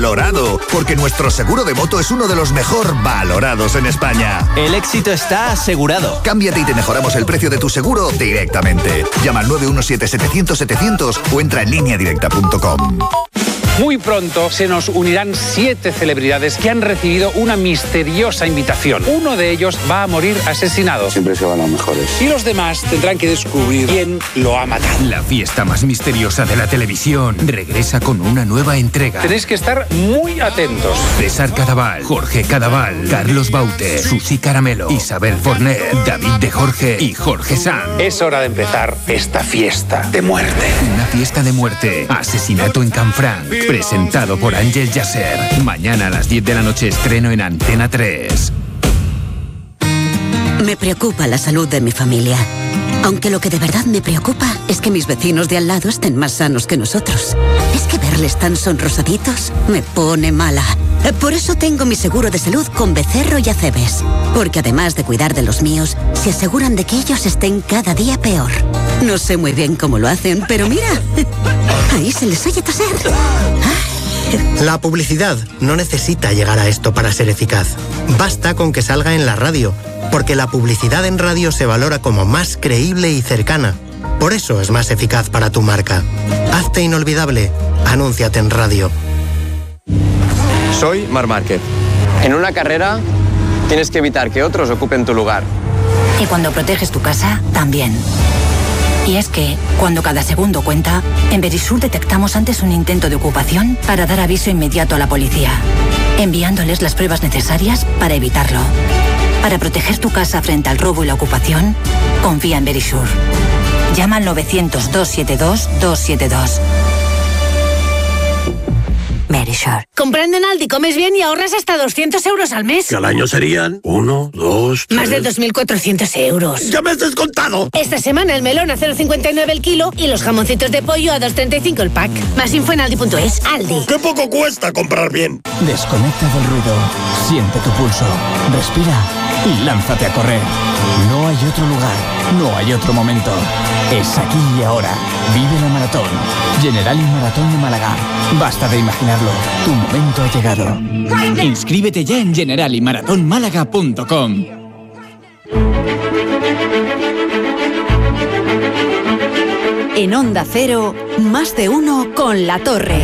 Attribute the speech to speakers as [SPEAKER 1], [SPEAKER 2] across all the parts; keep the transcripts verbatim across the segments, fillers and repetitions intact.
[SPEAKER 1] valorado, porque nuestro seguro de moto es uno de los mejor valorados en España.
[SPEAKER 2] El éxito está asegurado.
[SPEAKER 1] Cámbiate y te mejoramos el precio de tu seguro directamente. Llama al nueve uno siete setecientos setecientos o entra en línea directa punto com.
[SPEAKER 3] Muy pronto se nos unirán siete celebridades que han recibido una misteriosa invitación. Uno de ellos va a morir asesinado.
[SPEAKER 4] Siempre se van los mejores.
[SPEAKER 3] Y los demás tendrán que descubrir quién lo ha matado.
[SPEAKER 5] La fiesta más misteriosa de la televisión regresa con una nueva entrega.
[SPEAKER 3] Tenéis que estar muy atentos.
[SPEAKER 5] César Cadaval, Jorge Cadaval, Carlos Baute, Susi Caramelo, Isabel Forner, David de Jorge y Jorge Sanz.
[SPEAKER 3] Es hora de empezar esta fiesta de muerte.
[SPEAKER 5] Una fiesta de muerte. Asesinato en Canfranc. Presentado por Ángel Yasser. Mañana a las diez de la noche estreno en Antena tres.
[SPEAKER 6] Me preocupa la salud de mi familia. Aunque lo que de verdad me preocupa es que mis vecinos de al lado estén más sanos que nosotros. Es que verles tan sonrosaditos me pone mala. Por eso tengo mi seguro de salud con Becerro y Acebes. Porque además de cuidar de los míos, se aseguran de que ellos estén cada día peor. No sé muy bien cómo lo hacen, pero mira, ahí se les oye toser.
[SPEAKER 7] La publicidad no necesita llegar a esto para ser eficaz. Basta con que salga en la radio, porque la publicidad en radio se valora como más creíble y cercana. Por eso es más eficaz para tu marca. Hazte inolvidable. Anúnciate en radio.
[SPEAKER 8] Soy Marc Márquez. En una carrera tienes que evitar que otros ocupen tu lugar.
[SPEAKER 9] Y cuando proteges tu casa, también. Y es que, cuando cada segundo cuenta, en Verisur detectamos antes un intento de ocupación para dar aviso inmediato a la policía, enviándoles las pruebas necesarias para evitarlo. Para proteger tu casa frente al robo y la ocupación, confía en Verisur. Llama al novecientos, doscientos setenta y dos, doscientos setenta y dos. Verisur.
[SPEAKER 10] Comprando en Aldi comes bien y ahorras hasta doscientos euros al mes.
[SPEAKER 11] Que al año serían uno, dos, tres...
[SPEAKER 10] Más de dos mil cuatrocientos euros.
[SPEAKER 11] ¡Ya me has descontado!
[SPEAKER 10] Esta semana el melón a cero coma cincuenta y nueve el kilo y los jamoncitos de pollo a dos coma treinta y cinco el pack. Más info en aldi punto es. Aldi.
[SPEAKER 11] ¡Qué poco cuesta comprar bien!
[SPEAKER 12] Desconecta del ruido. Siente tu pulso. Respira y lánzate a correr. No hay otro lugar. No hay otro momento. Es aquí y ahora. Vive la maratón. Generali Maratón de Málaga. Basta de imaginarlo. Tu momento ha llegado.
[SPEAKER 13] Inscríbete ya en generali maratón málaga punto com.
[SPEAKER 14] En Onda Cero, más de uno con La Torre.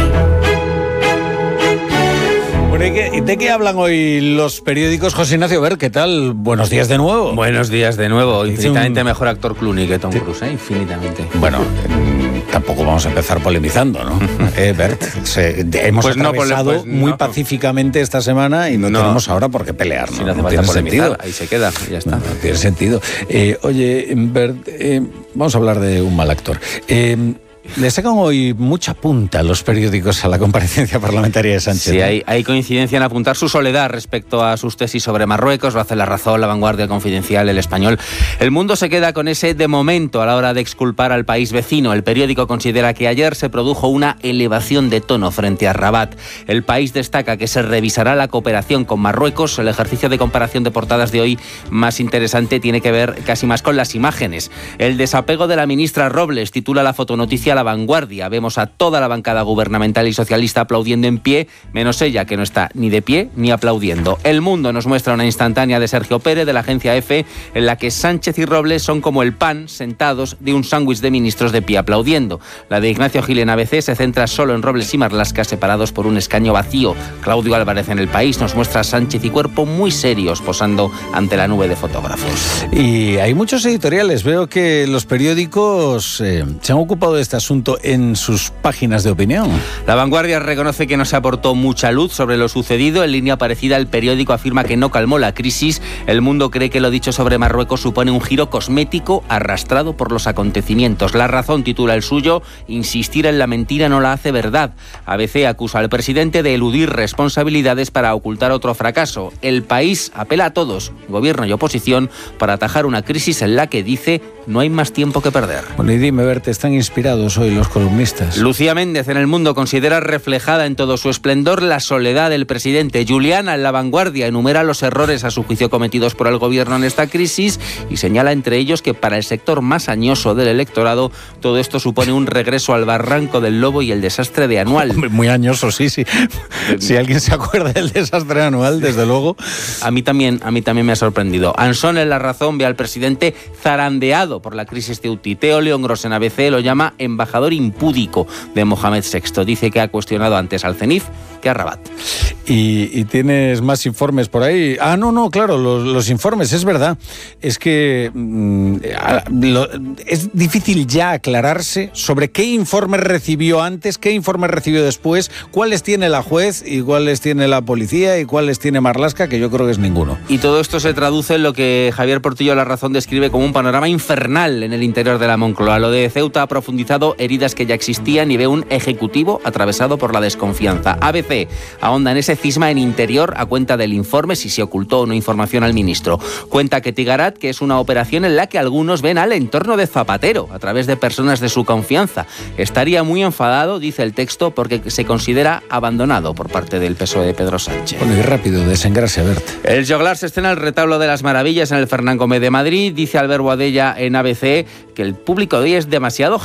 [SPEAKER 15] ¿De qué, ¿De qué hablan hoy los periódicos? José Ignacio, ver, ¿qué tal? Buenos días de nuevo.
[SPEAKER 16] Buenos días de nuevo. Infinitamente
[SPEAKER 15] un...
[SPEAKER 16] mejor actor Clooney que Tom sí. Cruise, ¿eh? Infinitamente.
[SPEAKER 15] Bueno, tampoco vamos a empezar polemizando, ¿no? eh, Bert, se, de, hemos pues atravesado no, pues no. muy pacíficamente esta semana y no, no. tenemos ahora por qué pelear, ¿no?
[SPEAKER 16] Si no hace
[SPEAKER 15] no
[SPEAKER 16] falta
[SPEAKER 15] tiene
[SPEAKER 16] polemizar,
[SPEAKER 15] sentido.
[SPEAKER 16] Ahí se queda, ya está.
[SPEAKER 15] No, no tiene sentido. Eh, oye, Bert, eh, vamos a hablar de un mal actor. Eh, Le sacan hoy mucha punta los periódicos a la comparecencia parlamentaria de Sánchez.
[SPEAKER 16] Sí, hay, hay coincidencia en apuntar su soledad respecto a sus tesis sobre Marruecos. Lo hace La Razón, La Vanguardia, El Confidencial, El Español. El Mundo se queda con ese de momento a la hora de exculpar al país vecino. El periódico considera que ayer se produjo una elevación de tono frente a Rabat. El País destaca que se revisará la cooperación con Marruecos. El ejercicio de comparación de portadas de hoy más interesante tiene que ver casi más con las imágenes. El desapego de la ministra Robles titula la fotonoticia La Vanguardia. Vemos a toda la bancada gubernamental y socialista aplaudiendo en pie, menos ella, que no está ni de pie ni aplaudiendo. El Mundo nos muestra una instantánea de Sergio Pérez, de la agencia EFE, en la que Sánchez y Robles son como el pan sentados de un sándwich de ministros de pie aplaudiendo. La de Ignacio Gil en A B C se centra solo en Robles y Marlaska, separados por un escaño vacío. Claudio Álvarez en El País nos muestra a Sánchez y Cuerpo muy serios, posando ante la nube de fotógrafos.
[SPEAKER 15] Y hay muchos editoriales. Veo que los periódicos eh, se han ocupado de este asunto en sus páginas de opinión.
[SPEAKER 16] La Vanguardia reconoce que no se aportó mucha luz sobre lo sucedido. En línea parecida, el periódico afirma que no calmó la crisis. El Mundo cree que lo dicho sobre Marruecos supone un giro cosmético arrastrado por los acontecimientos. La Razón titula el suyo: insistir en la mentira no la hace verdad. A B C acusa al presidente de eludir responsabilidades para ocultar otro fracaso. El País apela a todos, gobierno y oposición, para atajar una crisis en la que dice no hay más tiempo que perder.
[SPEAKER 15] Bueno, y dime, Bert, ¿están inspirados tenemos hoy los columnistas.
[SPEAKER 16] Lucía Méndez en El Mundo considera reflejada en todo su esplendor la soledad del presidente. Juliana en La Vanguardia enumera los errores a su juicio cometidos por el gobierno en esta crisis y señala entre ellos que para el sector más añoso del electorado todo esto supone un regreso al barranco del lobo y el desastre de Anual.
[SPEAKER 15] Hombre, muy añoso, sí, sí. Si alguien se acuerda del desastre de Anual, desde luego.
[SPEAKER 16] A mí también, a mí también me ha sorprendido. Ansón en La Razón ve al presidente zarandeado por la crisis ceutí. Teo León Gros en A B C lo llama embajador impúdico de Mohamed sexto. Dice que ha cuestionado antes al Cenit que a Rabat.
[SPEAKER 15] ¿Y, y tienes más informes por ahí? Ah, no, no, claro, los, los informes, es verdad. Es que mmm, lo, es difícil ya aclararse sobre qué informes recibió antes, qué informes recibió después, cuáles tiene la juez y cuáles tiene la policía y cuáles tiene Marlaska, que yo creo que es ninguno.
[SPEAKER 16] Y todo esto se traduce en lo que Javier Portillo La Razón describe como un panorama infernal en el interior de la Moncloa. Lo de Ceuta ha profundizado heridas que ya existían y ve un ejecutivo atravesado por la desconfianza. A B C ahonda en ese cisma en interior a cuenta del informe si se ocultó o no información al ministro. Cuenta que Tigarat, que es una operación en la que algunos ven al entorno de Zapatero a través de personas de su confianza. Estaría muy enfadado, dice el texto, porque se considera abandonado por parte del P S O E de Pedro Sánchez.
[SPEAKER 15] Bueno, y rápido, desengrase, Bert.
[SPEAKER 16] El joglar se escena el retablo de las maravillas en el Fernán Gómez de Madrid. Dice Albert Boadella en A B C que el público de hoy es demasiado